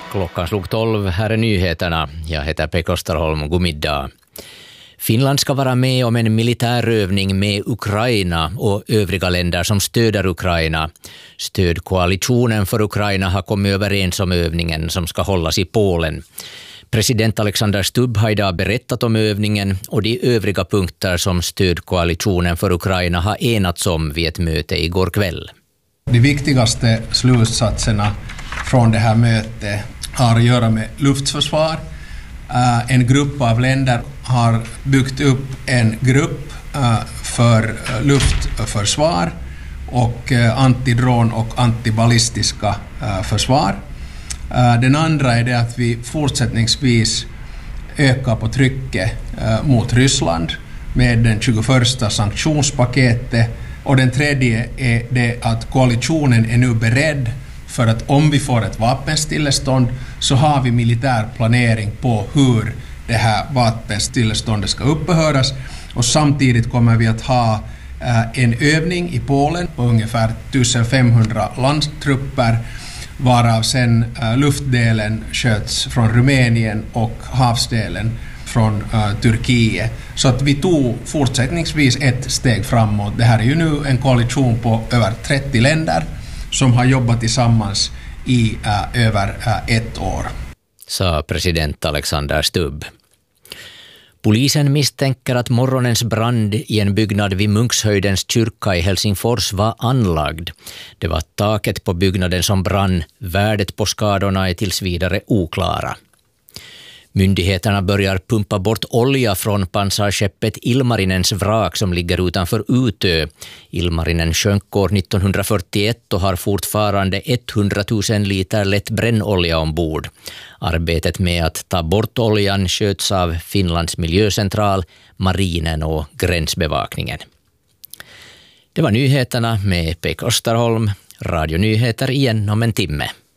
Klockan slog 12, här är nyheterna. Jag heter Pekka Österholm, god middag. Finland ska vara med om en militärövning med Ukraina och övriga länder som stöder Ukraina. Stödkoalitionen för Ukraina har kommit överens om övningen som ska hållas i Polen. President Alexander Stubb har idag berättat om övningen och de övriga punkter som stödkoalitionen för Ukraina har enats om vid ett möte igår kväll. De viktigaste slutsatserna från det här mötet har att göra med luftförsvar. En grupp av länder har byggt upp en grupp för luftförsvar och antidron och antiballistiska försvar. Den andra är det att vi fortsättningsvis ökar på trycket mot Ryssland med den 21:a sanktionspaketet. Och den tredje är det att koalitionen är nu beredd för att om vi får ett vapenstillestånd så har vi militär planering på hur det här vapenstilleståndet ska upphöras. Och samtidigt kommer vi att ha en övning i Polen på ungefär 1500 landtrupper, varav sen luftdelen sköts från Rumänien och havsdelen från Turkiet. Så att vi tog fortsättningsvis ett steg framåt. Det här är ju nu en koalition på över 30 länder som har jobbat tillsammans i över ett år. Sa president Alexander Stubb. Polisen misstänker att morgonens brand i en byggnad vid Munkshöjdens kyrka i Helsingfors var anlagd. Det var taket på byggnaden som brann. Värdet på skadorna är tills vidare oklara. Myndigheterna börjar pumpa bort olja från pansarskeppet Ilmarinens vrak som ligger utanför Utö. Ilmarinen sjönk år 1941 och har fortfarande 100 000 liter lätt brännolja ombord. Arbetet med att ta bort oljan sköts av Finlands miljöcentral, marinen och gränsbevakningen. Det var nyheterna med Pekka Österholm. Radionyheter igen om en timme.